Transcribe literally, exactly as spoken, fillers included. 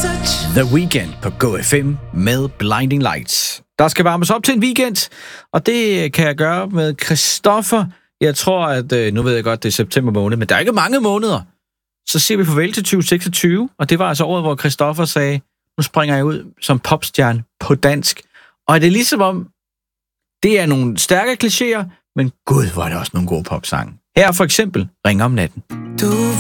The Weeknd på Go F M med Blinding Lights. Der skal varmes op til en weekend, og det kan jeg gøre med Christoffer. Jeg tror, at nu ved jeg godt, det er september måned, men der er ikke mange måneder. Så siger vi farvel til tyve seksogtyve, og det var altså året, hvor Christoffer sagde, nu springer jeg ud som popstjerne på dansk. Og det er ligesom om, det er nogle stærke klichéer, men gud, hvor er det også nogle gode popsange. Her for eksempel Ring om natten. Du